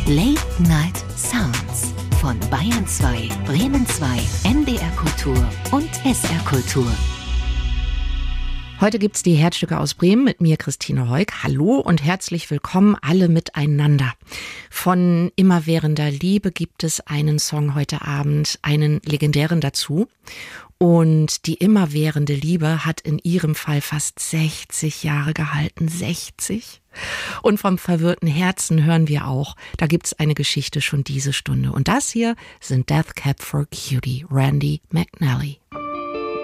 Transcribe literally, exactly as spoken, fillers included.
Late Night Sounds von Bayern zwei, Bremen zwei, N D R Kultur und S R Kultur. Heute gibt's die Herzstücke aus Bremen mit mir, Christine Heuk. Hallo und herzlich willkommen alle miteinander. Von Immerwährender Liebe gibt es einen Song heute Abend, einen legendären dazu. Und die immerwährende Liebe hat in ihrem Fall fast sechzig Jahre gehalten. sechzig. Und vom verwirrten Herzen hören wir auch, da gibt's eine Geschichte schon diese Stunde. Und das hier sind Death Cab for Cutie, Randy McNally.